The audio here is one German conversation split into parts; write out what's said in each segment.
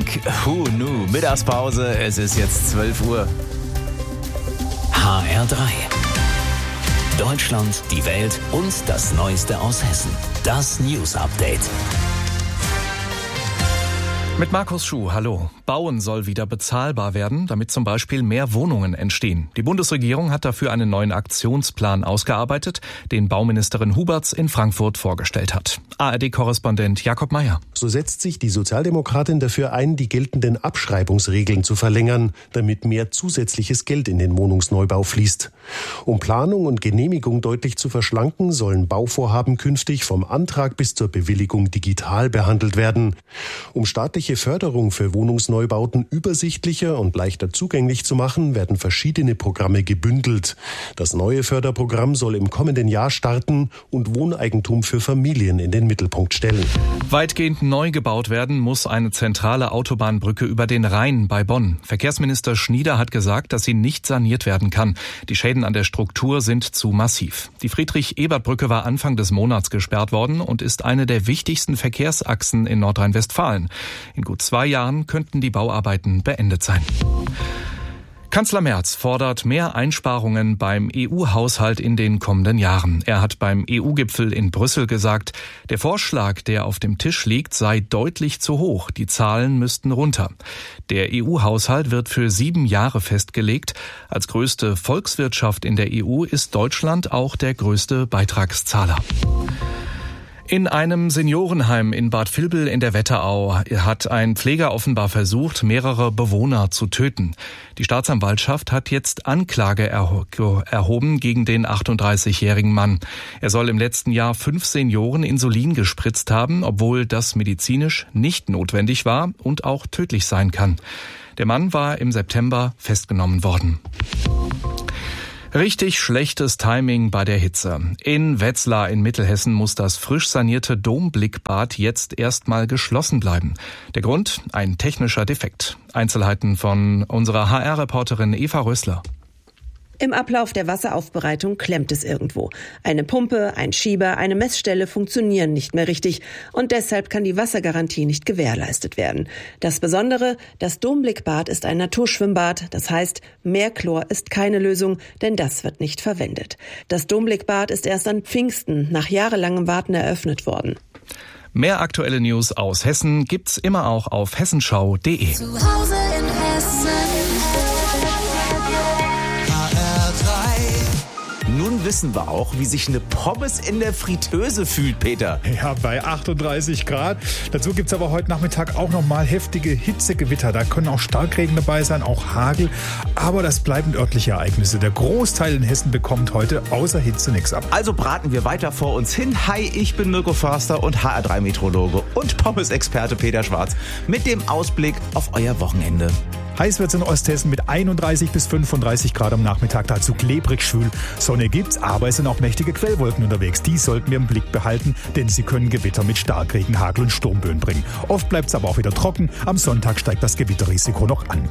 Musik. Mittagspause, es ist jetzt 12 Uhr. HR3. Deutschland, die Welt und das Neueste aus Hessen. Das News Update. Mit Markus Schuh, hallo. Bauen soll wieder bezahlbar werden, damit zum Beispiel mehr Wohnungen entstehen. Die Bundesregierung hat dafür einen neuen Aktionsplan ausgearbeitet, den Bauministerin Huberts in Frankfurt vorgestellt hat. ARD-Korrespondent Jakob Mayer. So setzt sich die Sozialdemokratin dafür ein, die geltenden Abschreibungsregeln zu verlängern, damit mehr zusätzliches Geld in den Wohnungsneubau fließt. Um Planung und Genehmigung deutlich zu verschlanken, sollen Bauvorhaben künftig vom Antrag bis zur Bewilligung digital behandelt werden. Um staatliche Förderung für Wohnungsneubauten übersichtlicher und leichter zugänglich zu machen, werden verschiedene Programme gebündelt. Das neue Förderprogramm soll im kommenden Jahr starten und Wohneigentum für Familien in den Mittelpunkt stellen. Weitgehend neu gebaut werden muss eine zentrale Autobahnbrücke über den Rhein bei Bonn. Verkehrsminister Schnieder hat gesagt, dass sie nicht saniert werden kann. Die Schäden an der Struktur sind zu massiv. Die Friedrich-Ebert-Brücke war Anfang des Monats gesperrt worden und ist eine der wichtigsten Verkehrsachsen in Nordrhein-Westfalen. In gut 2 Jahren könnten die Bauarbeiten beendet sein. Kanzler Merz fordert mehr Einsparungen beim EU-Haushalt in den kommenden Jahren. Er hat beim EU-Gipfel in Brüssel gesagt, der Vorschlag, der auf dem Tisch liegt, sei deutlich zu hoch. Die Zahlen müssten runter. Der EU-Haushalt wird für 7 Jahre festgelegt. Als größte Volkswirtschaft in der EU ist Deutschland auch der größte Beitragszahler. In einem Seniorenheim in Bad Vilbel in der Wetterau hat ein Pfleger offenbar versucht, mehrere Bewohner zu töten. Die Staatsanwaltschaft hat jetzt Anklage erhoben gegen den 38-jährigen Mann. Er soll im letzten Jahr 5 Senioren Insulin gespritzt haben, obwohl das medizinisch nicht notwendig war und auch tödlich sein kann. Der Mann war im September festgenommen worden. Richtig schlechtes Timing bei der Hitze. In Wetzlar in Mittelhessen muss das frisch sanierte Domblickbad jetzt erstmal geschlossen bleiben. Der Grund? Ein technischer Defekt. Einzelheiten von unserer HR-Reporterin Eva Rössler. Im Ablauf der Wasseraufbereitung klemmt es irgendwo. Eine Pumpe, ein Schieber, eine Messstelle funktionieren nicht mehr richtig und deshalb kann die Wassergarantie nicht gewährleistet werden. Das Besondere, das Domblickbad ist ein Naturschwimmbad, das heißt, mehr Chlor ist keine Lösung, denn das wird nicht verwendet. Das Domblickbad ist erst an Pfingsten nach jahrelangem Warten eröffnet worden. Mehr aktuelle News aus Hessen gibt's immer auch auf hessenschau.de. Zu Hause in Hessen. Nun wissen wir auch, wie sich eine Pommes in der Fritteuse fühlt, Peter. Ja, bei 38 Grad. Dazu gibt's aber heute Nachmittag auch nochmal heftige Hitzegewitter. Da können auch Starkregen dabei sein, auch Hagel. Aber das bleiben örtliche Ereignisse. Der Großteil in Hessen bekommt heute außer Hitze nichts ab. Also braten wir weiter vor uns hin. Hi, ich bin Mirko Förster und HR3-Meteorologe und Pommes-Experte Peter Schwarz mit dem Ausblick auf euer Wochenende. Heiß wird's in Osthessen mit 31 bis 35 Grad am Nachmittag, dazu klebrig schwül. Sonne gibt's, aber es sind auch mächtige Quellwolken unterwegs. Die sollten wir im Blick behalten, denn sie können Gewitter mit Starkregen, Hagel und Sturmböen bringen. Oft bleibt's aber auch wieder trocken. Am Sonntag steigt das Gewitterrisiko noch an.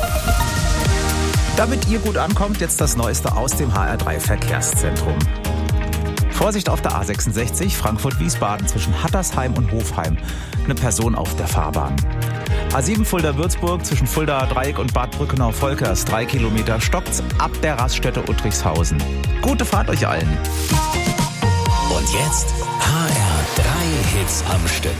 Damit ihr gut ankommt, jetzt das Neueste aus dem HR3 Verkehrszentrum. Vorsicht auf der A66 Frankfurt-Wiesbaden zwischen Hattersheim und Hofheim. Eine Person auf der Fahrbahn. A7 Fulda-Würzburg zwischen Fulda-Dreieck und Bad Brückenau-Volkers. 3 Kilometer stockt's ab der Raststätte Uttrichshausen. Gute Fahrt euch allen. Und jetzt HR3 Hits am Stück.